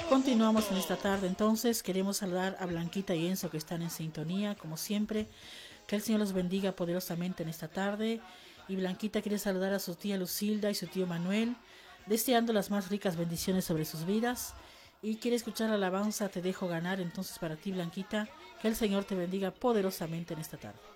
Continuamos en esta tarde, entonces queremos saludar a Blanquita y Enzo que están en sintonía, como siempre. Que el Señor los bendiga poderosamente en esta tarde. Y Blanquita quiere saludar a su tía Lucilda y su tío Manuel, deseando las más ricas bendiciones sobre sus vidas. Y quiere escuchar la alabanza Te dejo ganar. Entonces para ti, Blanquita, que el Señor te bendiga poderosamente en esta tarde.